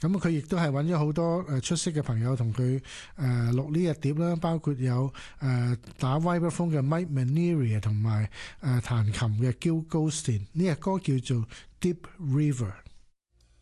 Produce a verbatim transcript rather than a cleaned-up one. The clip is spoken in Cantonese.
咁佢亦都係揾咗好多誒出色嘅朋友同佢誒錄呢隻碟啦，包括有誒、呃、打 vibraphone 嘅 Mike Mainieri 同埋誒彈琴嘅 Gil Goldstein。呢隻歌叫做 Deep River。